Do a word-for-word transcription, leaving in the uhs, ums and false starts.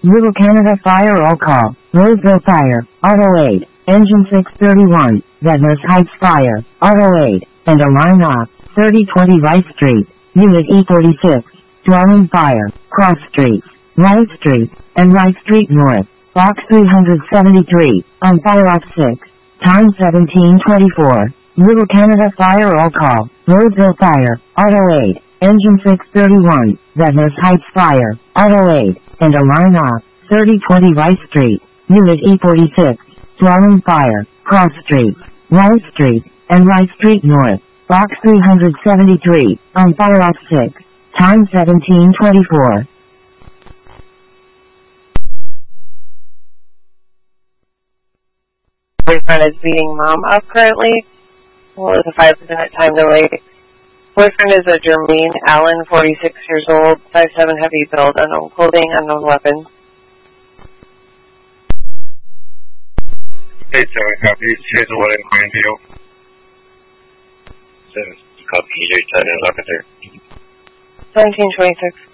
Little Canada Fire Roll Call. Roseville Fire, Auto Aid, Engine six thirty-one, Vedners Heights Fire, Auto Aid, and Alarm Off, thirty twenty Rice Street, Unit E forty-six, Dwelling Fire, Cross Streets, Rice Street, and Rice Street North, Box three seventy-three, on Fire Off six, time seventeen twenty-four, Little Canada Fire Roll Call, Roseville Fire, Auto Aid, Engine six thirty-one, Vedners Heights Fire, Auto Aid, and Alarm Off, thirty twenty Rice Street, Unit E forty-six, Dwelling Fire, Cross Streets, Rice Street, and Rice Street North, Box three seventy-three, on Fire Off six, time seventeen twenty-four. Boyfriend is beating mom up currently. Well, it's a five minute time delay. Boyfriend is a Jermaine Allen, forty-six years old, five seven heavy build, unknown clothing, unknown weapon. eight seven copy, here's what in Grandview. seven copy, eight ten and officer. seventeen twenty-six.